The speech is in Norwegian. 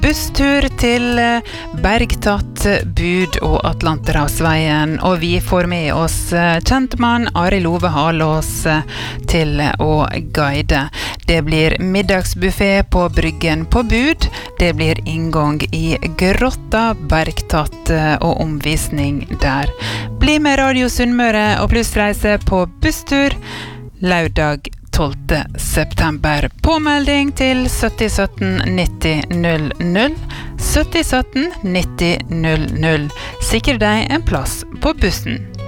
busstur til Bergtatt, Bud og Atlanterhavsveien, og vi får med oss kjentmann Arild Ove Halås til å guide. Det blir middagsbuffet på Bryggen på Bud, det blir inngang i Grotta, Bergtatt og omvisning der. Bli med Radio Sunnmøre og Plussreise på busstur lørdag 12. september. Påmelding til 7017 90 00. 7017 90 00. Sikre deg en plass på bussen.